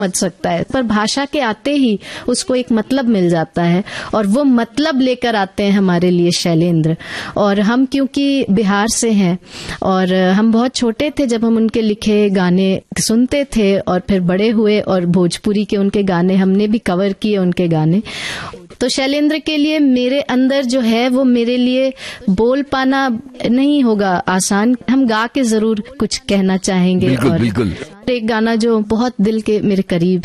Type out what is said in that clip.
समझ सकता है, पर भाषा के आते ही उसको एक मतलब मिल जाता है और वो मतलब लेकर आते हैं हमारे लिए शैलेंद्र। और हम क्योंकि बिहार से हैं और हम बहुत छोटे थे जब हम उनके लिखे गाने सुनते थे और फिर बड़े हुए और भोजपुरी के उनके गाने हमने भी कवर किए उनके गाने। तो शैलेंद्र के लिए मेरे अंदर जो है वो मेरे लिए बोल पाना नहीं होगा आसान, हम गा के जरूर कुछ कहना चाहेंगे। बिल्कुल, और बिल्कुल। एक गाना जो बहुत दिल के मेरे करीब